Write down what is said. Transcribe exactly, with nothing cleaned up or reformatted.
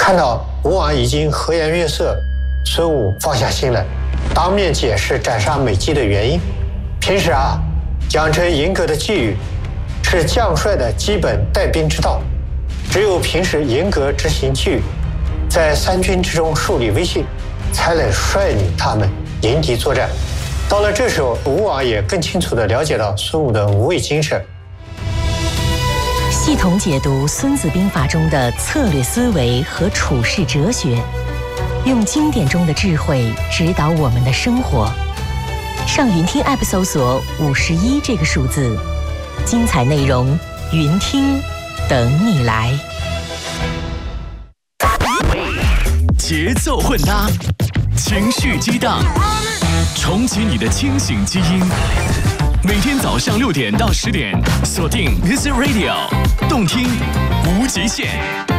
看到吴王已经和颜悦色，孙武放下心来，当面解释斩杀美姬的原因。平时啊，养成严格的纪律是将帅的基本带兵之道，只有平时严格执行纪律，在三军之中树立威信，才能率领他们迎敌作战。到了这时候，吴王也更清楚地了解到孙武的无畏精神。 系统解读《孙子兵法》中的策略思维和处世哲学，用经典中的智慧指导我们的生活。上云听 App 搜索五十一这个数字，精彩内容云听等你来。 节奏混搭，情绪激荡，重启你的清醒基因。每天早上六点到十点，锁定 Music Radio， 动听无极限。